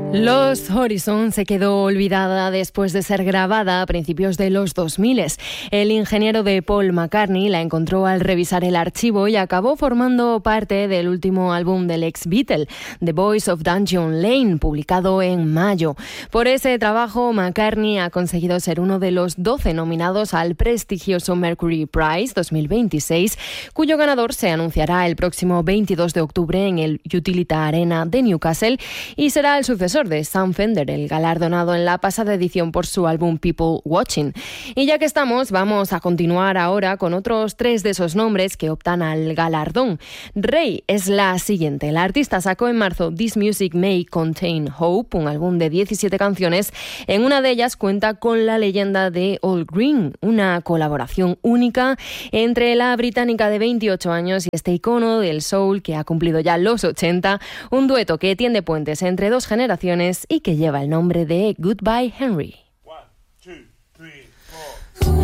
Lost Horizon se quedó olvidada después de ser grabada a principios de los 2000. El ingeniero de Paul McCartney la encontró al revisar el archivo y acabó formando parte del último álbum del ex Beatle, The Boys of Dungeon Lane, publicado en mayo. Por ese trabajo, McCartney ha conseguido ser uno de los 12 nominados al prestigioso Mercury Prize 2026, cuyo ganador se anunciará el próximo 22 de octubre en el Utilita Arena de Newcastle y será el sucesor de Sam Fender, el galardonado en la pasada edición por su álbum People Watching. Y ya que estamos, vamos a continuar ahora con otros 3 de esos nombres que optan al galardón. Rey es la siguiente. La artista sacó en marzo This Music May Contain Hope, un álbum de 17 canciones. En una de ellas cuenta con la leyenda de All Green, una colaboración única entre la británica de 28 años y este icono del soul que ha cumplido ya los 80, un dueto que tiende puentes entre 2 generaciones y que lleva el nombre de Goodbye Henry.